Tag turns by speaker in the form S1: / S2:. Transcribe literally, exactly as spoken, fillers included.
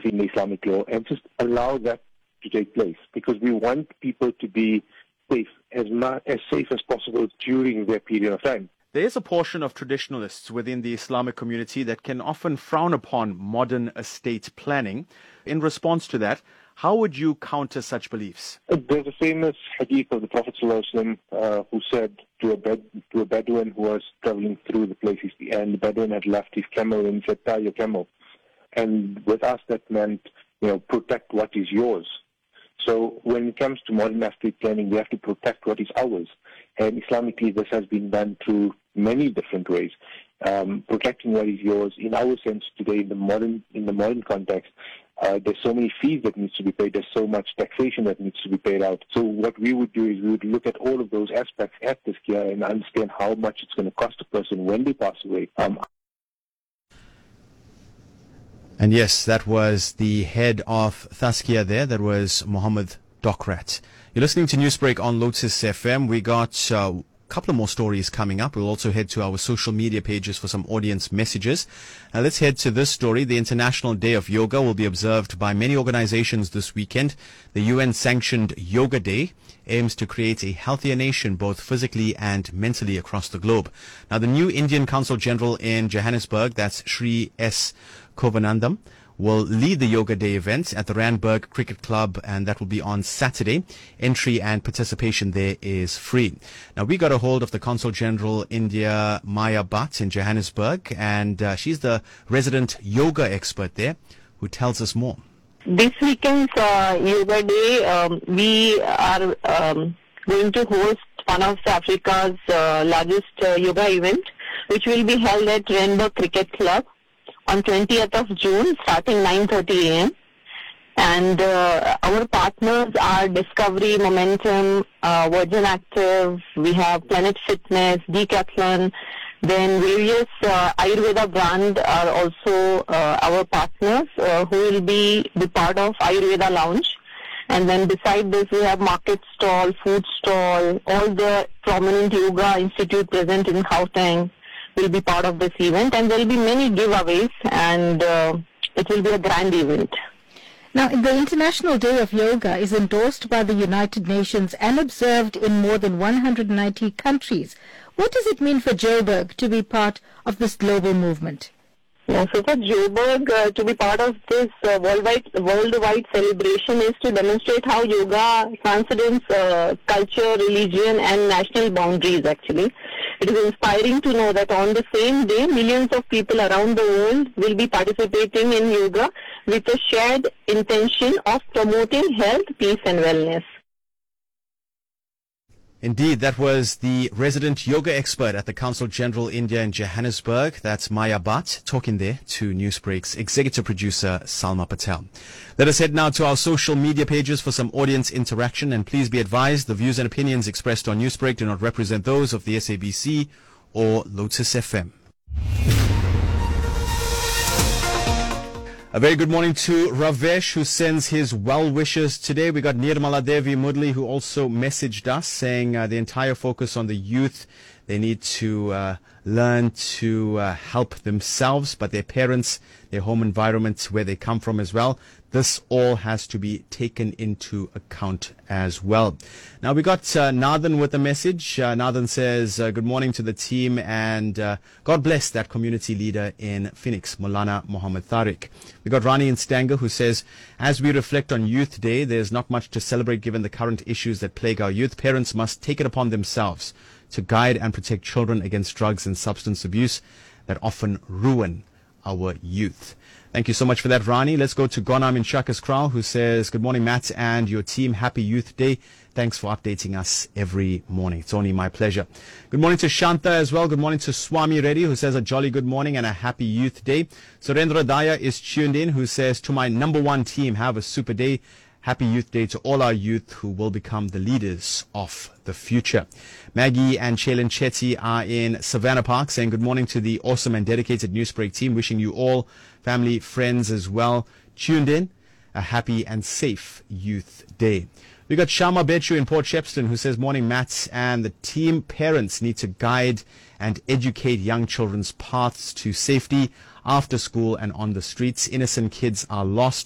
S1: in the Islamic law and just allow that to take place, because we want people to be safe, as much, as safe as possible during their period of time.
S2: There is a portion of traditionalists within the Islamic community that can often frown upon modern estate planning. In response to that, how would you counter such beliefs?
S1: There's a famous hadith of the Prophet ﷺ, uh, who said to a, bed, to a Bedouin who was traveling through the place, and the Bedouin had left his camel and said, tie your camel. And with us that meant, you know, protect what is yours. So when it comes to modern estate planning, we have to protect what is ours. And Islamically, this has been done through many different ways. Um, protecting what is yours, in our sense today, in the modern in the modern context, uh, there's so many fees that needs to be paid. There's so much taxation that needs to be paid out. So what we would do is we would look at all of those aspects at Tazkiyah and understand how much it's going to cost a person when they pass away. Um,
S2: And yes, that was the head of Tazkiyah there. That was Mohammed Dokrat. You're listening to Newsbreak on Lotus F M. We got uh, a couple of more stories coming up. We'll also head to our social media pages for some audience messages. Now let's head to this story. The International Day of Yoga will be observed by many organizations this weekend. The U N-sanctioned Yoga Day aims to create a healthier nation, both physically and mentally, across the globe. Now, the new Indian Consul General in Johannesburg, that's Shri S. Kovanandam, will lead the Yoga Day event at the Randburg Cricket Club, and that will be on Saturday. Entry and participation there is free. Now, we got a hold of the Consul General India, Maya Bhatt, in Johannesburg, and uh, she's the resident yoga expert there, who tells us more.
S3: This weekend's uh, Yoga Day, um, we are um, going to host one of Africa's uh, largest uh, yoga event, which will be held at Randburg Cricket Club on twentieth of June, starting nine thirty a m And uh, our partners are Discovery, Momentum, uh, Virgin Active, we have Planet Fitness, Decathlon. Then various uh, Ayurveda brands are also uh, our partners uh, who will be the part of Ayurveda Lounge. And then beside this, we have market stall, food stall, all the prominent yoga institute present in Gauteng will be part of this event. And there will be many giveaways, and uh, it will be a grand event.
S4: Now, the International Day of Yoga is endorsed by the United Nations and observed in more than one hundred ninety countries. What does it mean for Joburg to be part of this global movement?
S3: Yeah, so for Joburg uh, to be part of this uh, worldwide, worldwide celebration is to demonstrate how yoga transcends uh, culture, religion and national boundaries actually. It is inspiring to know that on the same day, millions of people around the world will be participating in yoga with a shared intention of promoting health, peace and wellness.
S2: Indeed, that was the resident yoga expert at the Consul General India in Johannesburg. That's Maya Bhatt, talking there to Newsbreak's executive producer, Salma Patel. Let us head now to our social media pages for some audience interaction. And please be advised, the views and opinions expressed on Newsbreak do not represent those of the S A B C or Lotus F M. A very good morning to Ravesh, who sends his well wishes today. We got Nirmala Devi Mudli, who also messaged us saying uh, the entire focus on the youth. They need to uh, learn to uh, help themselves, but their parents, their home environment, where they come from as well. This all has to be taken into account as well. Now, we got uh, Nathan with a message. Uh, Nathan says, uh, good morning to the team, and uh, God bless that community leader in Phoenix, Maulana Muhammad Tariq. We got Rani in Stanger, who says, as we reflect on Youth Day, there's not much to celebrate given the current issues that plague our youth. Parents must take it upon themselves to guide and protect children against drugs and substance abuse that often ruin our youth. Thank you so much for that, Rani. Let's go to Gonam in Shakas Kraal, who says, good morning, Matt and your team. Happy Youth Day. Thanks for updating us every morning. It's only my pleasure. Good morning to Shanta as well. Good morning to Swami Reddy, who says a jolly good morning and a happy Youth Day. Surendra Daya is tuned in, who says, to my number one team, have a super day. Happy Youth Day to all our youth who will become the leaders of the future. Maggie and Shaylin Chetty are in Savannah Park saying good morning to the awesome and dedicated Newsbreak team. Wishing you all, family, friends as well, tuned in, a happy and safe Youth Day. We got Shama Bechu in Port Shepstone, who says, morning, Matt and the team. Parents need to guide and educate young children's paths to safety after school and on the streets. Innocent kids are lost